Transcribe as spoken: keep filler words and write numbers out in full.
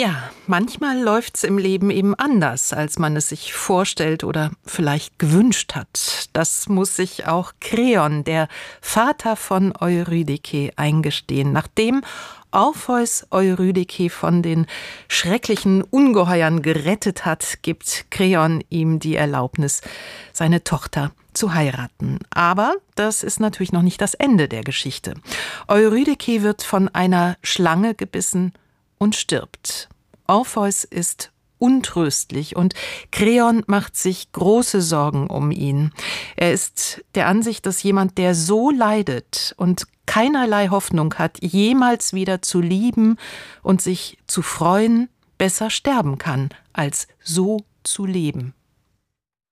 Ja, manchmal läuft's im Leben eben anders, als man es sich vorstellt oder vielleicht gewünscht hat. Das muss sich auch Kreon, der Vater von Eurydike, eingestehen, nachdem Orpheus Eurydike von den schrecklichen Ungeheuern gerettet hat, gibt Kreon ihm die Erlaubnis, seine Tochter zu heiraten. Aber das ist natürlich noch nicht das Ende der Geschichte. Eurydike wird von einer Schlange gebissen und stirbt. Orpheus ist untröstlich und Kreon macht sich große Sorgen um ihn. Er ist der Ansicht, dass jemand, der so leidet und keinerlei Hoffnung hat, jemals wieder zu lieben und sich zu freuen, besser sterben kann, als so zu leben.